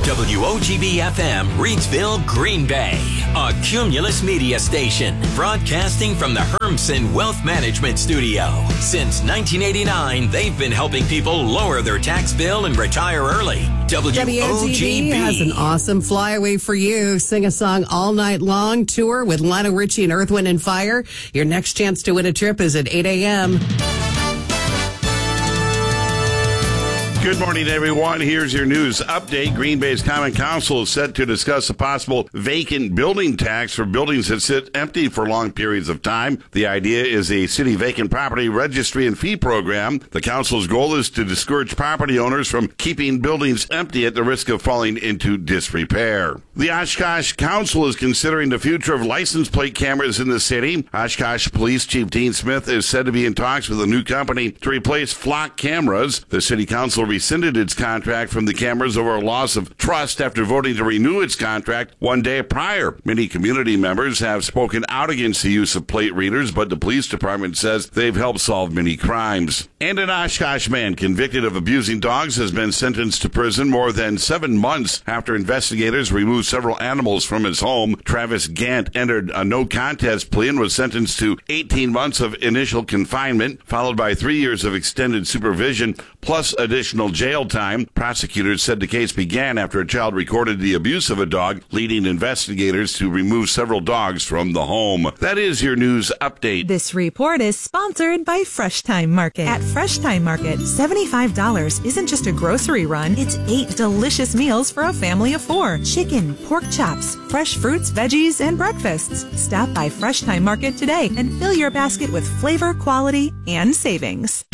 WOGB-FM, Reidsville, Green Bay. A Cumulus Media station, broadcasting from the Hermsen Wealth Management Studio. Since 1989, they've been helping people lower their tax bill and retire early. WOGB has an awesome flyaway for you. Sing a song all night long. Tour with Lionel Richie and Earth, Wind & Fire. Your next chance to win a trip is at 8 a.m. Good morning, everyone. Here's your news update. Green Bay's Common Council is set to discuss a possible vacant building tax for buildings that sit empty for long periods of time. The idea is a city vacant property registry and fee program. The council's goal is to discourage property owners from keeping buildings empty at the risk of falling into disrepair. The Oshkosh Council is considering the future of license plate cameras in the city. Oshkosh Police Chief Dean Smith is said to be in talks with a new company to replace flock cameras. The city council rescinded its contract from the cameras over a loss of trust after voting to renew its contract one day prior. Many community members have spoken out against the use of plate readers, but the police department says they've helped solve many crimes. And an Oshkosh man convicted of abusing dogs has been sentenced to prison more than 7 months after investigators removed several animals from his home. Travis Gant entered a no-contest plea and was sentenced to 18 months of initial confinement, followed by 3 years of extended supervision, plus additional jail time. Prosecutors said the case began after a child recorded the abuse of a dog, leading investigators to remove several dogs from the home. That is your news update. This report is sponsored by Fresh Time Market. At Fresh Time Market, $75 isn't just a grocery run, it's 8 delicious meals for a family of 4. Chicken, pork chops, fresh fruits, veggies, and breakfasts. Stop by Fresh Time Market today and fill your basket with flavor, quality, and savings.